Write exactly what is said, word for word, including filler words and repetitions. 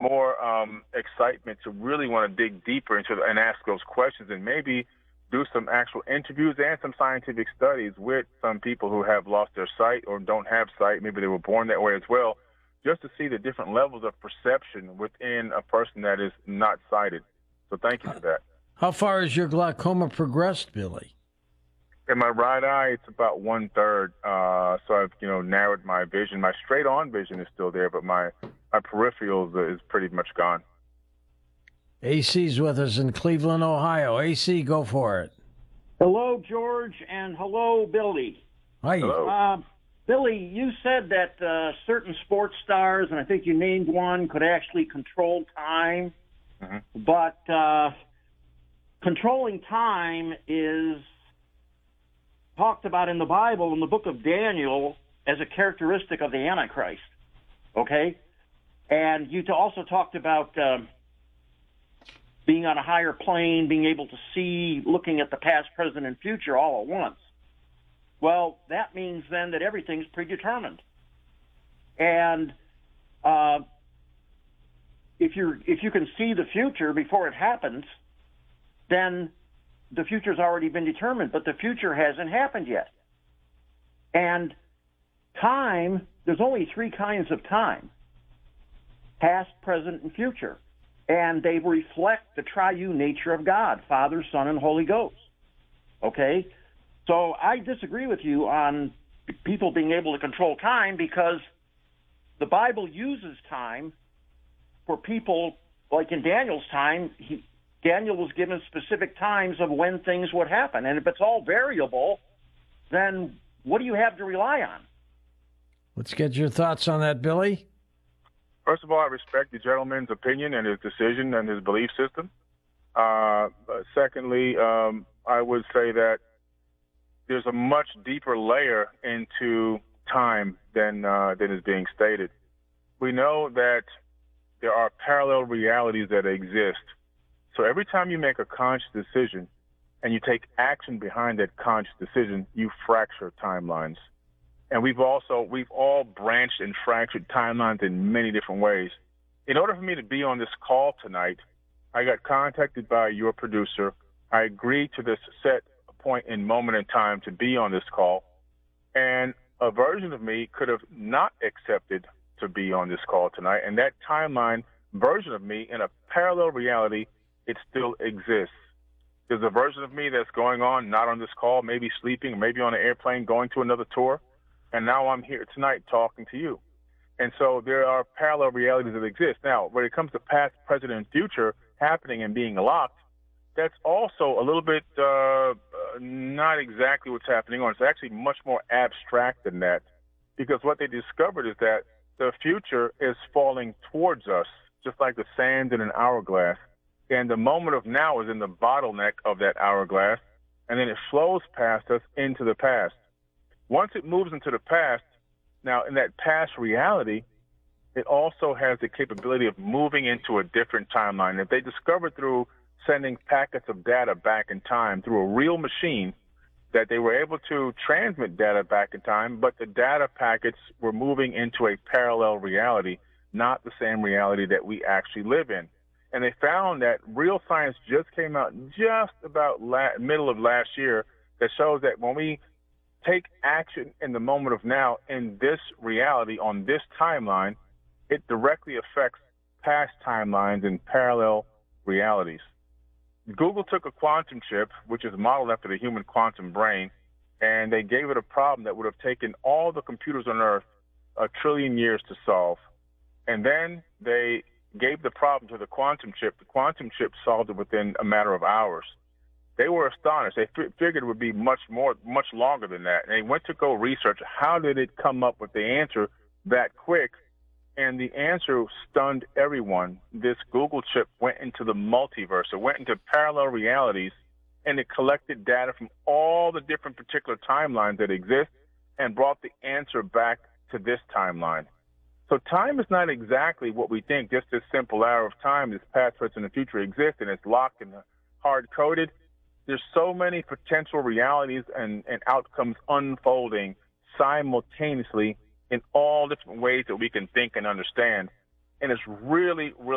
more um, excitement to really want to dig deeper into the, and ask those questions, and maybe do some actual interviews and some scientific studies with some people who have lost their sight or don't have sight. Maybe they were born that way as well, just to see the different levels of perception within a person that is not sighted. So thank you for that. How far has your glaucoma progressed, Billy? In my right eye, it's about one third. Uh, so I've, you know, narrowed my vision. My straight-on vision is still there, but my my peripherals is pretty much gone. A C's with us in Cleveland, Ohio. A C, go for it. Hello, George, and hello, Billy. Hi. Hello. Uh, Billy, you said that uh, certain sports stars, and I think you named one, could actually control time. Mm-hmm. But uh, controlling time is talked about in the Bible, in the book of Daniel, as a characteristic of the Antichrist. Okay? And you also talked about uh, being on a higher plane, being able to see, looking at the past, present, and future all at once. Well, that means then that everything's predetermined. And uh, if you're if you can see the future before it happens, then the future's already been determined, but the future hasn't happened yet. And time, there's only three kinds of time: past, present, and future. And they reflect the triune nature of God, Father, Son, and Holy Ghost. Okay? So I disagree with you on people being able to control time, because the Bible uses time for people, like in Daniel's time, he, Daniel was given specific times of when things would happen. And if it's all variable, then what do you have to rely on? Let's get your thoughts on that, Billy. First of all, I respect the gentleman's opinion and his decision and his belief system. Uh, secondly, um, I would say that there's a much deeper layer into time than uh, than is being stated. We know that there are parallel realities that exist. So every time you make a conscious decision and you take action behind that conscious decision, you fracture timelines. And we've also, we've all branched and fractured timelines in many different ways. In order for me to be on this call tonight, I got contacted by your producer. I agreed to this set point in moment in time to be on this call. And a version of me could have not accepted to be on this call tonight. And that timeline version of me in a parallel reality, it still exists. There's a version of me that's going on, not on this call, maybe sleeping, maybe on an airplane going to another tour. And now I'm here tonight talking to you. And so there are parallel realities that exist. Now, when it comes to past, present, and future happening and being locked, that's also a little bit uh, not exactly what's happening on. It's actually much more abstract than that, because what they discovered is that the future is falling towards us, just like the sand in an hourglass. And the moment of now is in the bottleneck of that hourglass, and then it flows past us into the past. Once it moves into the past, now in that past reality, it also has the capability of moving into a different timeline. If they discovered through sending packets of data back in time through a real machine that they were able to transmit data back in time, but the data packets were moving into a parallel reality, not the same reality that we actually live in. And they found that real science just came out just about la- middle of last year that shows that when we take action in the moment of now in this reality on this timeline, it directly affects past timelines and parallel realities. Google took a quantum chip, which is modeled after the human quantum brain, and they gave it a problem that would have taken all the computers on Earth a trillion years to solve. And then they gave the problem to the quantum chip. The quantum chip solved it within a matter of hours. They were astonished. They f- figured it would be much more, much longer than that. And they went to go research how did it come up with the answer that quick. And the answer stunned everyone. This Google chip went into the multiverse. It went into parallel realities, and it collected data from all the different particular timelines that exist and brought the answer back to this timeline. So time is not exactly what we think, just this simple arrow of time, this past, present, and future exists, and it's locked and hard-coded. There's so many potential realities and, and outcomes unfolding simultaneously in all different ways that we can think and understand. And it's really, really